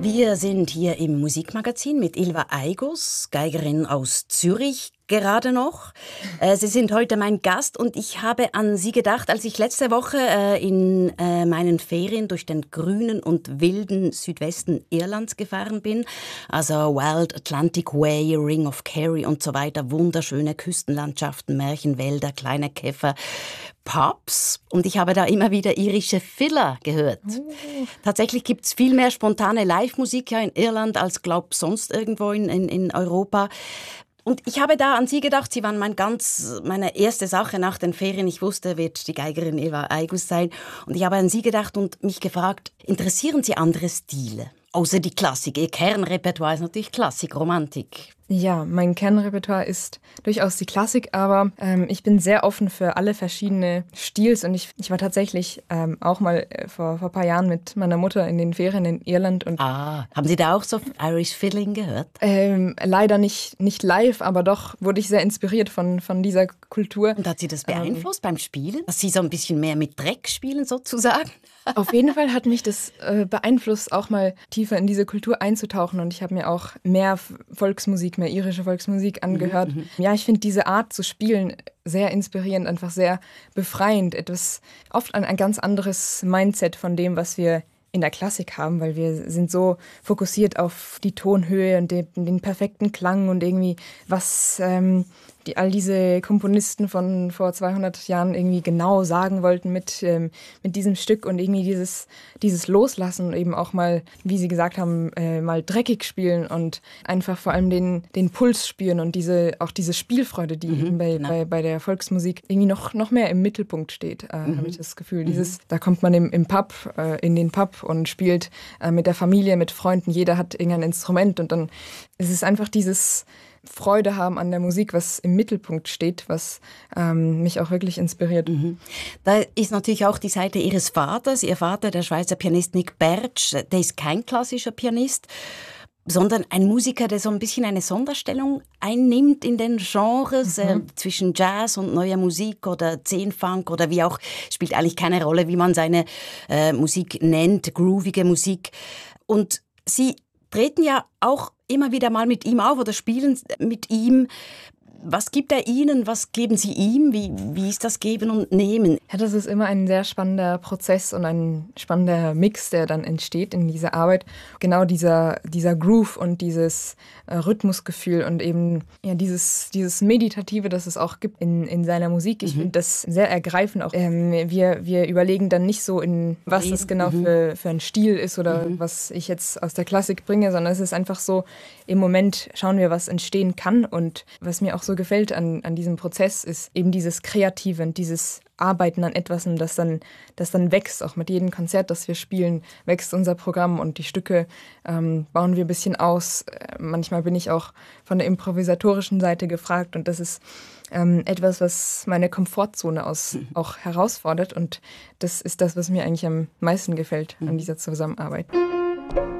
Wir sind hier im Musikmagazin mit Ylva Aigos, Geigerin aus Zürich, gerade noch. Sie sind heute mein Gast und ich habe an Sie gedacht, als ich letzte Woche in meinen Ferien durch den grünen und wilden Südwesten Irlands gefahren bin. Also Wild Atlantic Way, Ring of Kerry und so weiter. Wunderschöne Küstenlandschaften, Märchenwälder, kleine Käfer, Pubs. Und ich habe da immer wieder irische Filler gehört. Tatsächlich gibt es viel mehr spontane Live-Musik ja in Irland als, glaub, sonst irgendwo in Europa. Und ich habe da an Sie gedacht, Sie waren meine erste Sache nach den Ferien. Ich wusste, wird die Geigerin Ylva Aigos sein. Und ich habe an Sie gedacht und mich gefragt, interessieren Sie andere Stile? Außer die Klassik. Ihr Kernrepertoire ist natürlich Klassik, Romantik. Ja, mein Kernrepertoire ist durchaus die Klassik, aber ich bin sehr offen für alle verschiedene Stils und ich war tatsächlich auch mal vor ein paar Jahren mit meiner Mutter in den Ferien in Irland. Und haben Sie da auch so Irish Fiddling gehört? Leider nicht live, aber doch wurde ich sehr inspiriert von dieser Kultur. Und hat Sie das beeinflusst beim Spielen? Dass Sie so ein bisschen mehr mit Dreck spielen sozusagen? Auf jeden Fall hat mich das beeinflusst, auch mal tiefer in diese Kultur einzutauchen und ich habe mir auch mehr Volksmusik, mehr irische Volksmusik angehört. Ja, ich finde diese Art zu spielen sehr inspirierend, einfach sehr befreiend. Oft ein ganz anderes Mindset von dem, was wir in der Klassik haben, weil wir sind so fokussiert auf die Tonhöhe und den perfekten Klang und irgendwie was all diese Komponisten von vor 200 Jahren irgendwie genau sagen wollten mit diesem Stück und irgendwie dieses Loslassen und eben auch mal, wie Sie gesagt haben, mal dreckig spielen und einfach vor allem den Puls spüren und diese Spielfreude, die eben bei der Volksmusik irgendwie noch mehr im Mittelpunkt steht, habe ich das Gefühl. Da kommt man im Pub, in den Pub und spielt mit der Familie, mit Freunden, jeder hat irgendein Instrument und dann ist es einfach dieses Freude haben an der Musik, was im Mittelpunkt steht, was mich auch wirklich inspiriert. Da ist natürlich auch die Seite Ihres Vaters. Ihr Vater, der Schweizer Pianist Nick Bertsch, der ist kein klassischer Pianist, sondern ein Musiker, der so ein bisschen eine Sonderstellung einnimmt in den Genres, zwischen Jazz und neuer Musik oder Zehnfunk oder wie auch, spielt eigentlich keine Rolle, wie man seine Musik nennt, groovige Musik. Und Sie treten ja auch immer wieder mal mit ihm auf oder spielen mit ihm. Was gibt er Ihnen? Was geben Sie ihm? Wie ist das Geben und Nehmen? Ja, das ist immer ein sehr spannender Prozess und ein spannender Mix, der dann entsteht in dieser Arbeit. Genau dieser Groove und dieses Rhythmusgefühl und eben ja, dieses Meditative, das es auch gibt in seiner Musik. Ich finde das sehr ergreifend. Auch wir überlegen dann nicht so, was das genau für ein Stil ist oder was ich jetzt aus der Klassik bringe, sondern es ist einfach so, im Moment schauen wir, was entstehen kann. Und was mir auch so gefällt an diesem Prozess, ist eben dieses Kreative und dieses Arbeiten an etwas, das dann wächst. Auch mit jedem Konzert, das wir spielen, wächst unser Programm und die Stücke bauen wir ein bisschen aus. Manchmal bin ich auch von der improvisatorischen Seite gefragt und das ist etwas, was meine Komfortzone auch herausfordert und das ist das, was mir eigentlich am meisten gefällt an dieser Zusammenarbeit.